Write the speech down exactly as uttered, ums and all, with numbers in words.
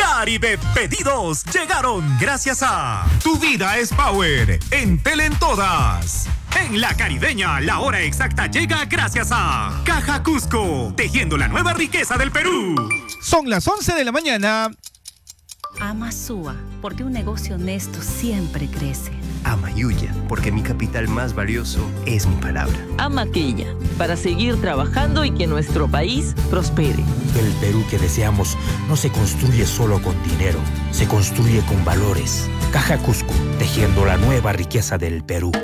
Caribe Pedidos llegaron gracias a Tu Vida es Power en Tele en Todas. En La Caribeña, la hora exacta llega gracias a Caja Cusco, tejiendo la nueva riqueza del Perú. Son las once de la mañana. Ama Sua, porque un negocio honesto siempre crece. Ama Yuya, porque mi capital más valioso es mi palabra. Ama Quilla, para seguir trabajando y que nuestro país prospere. El Perú que deseamos no se construye solo con dinero, se construye con valores. Caja Cusco, tejiendo la nueva riqueza del Perú.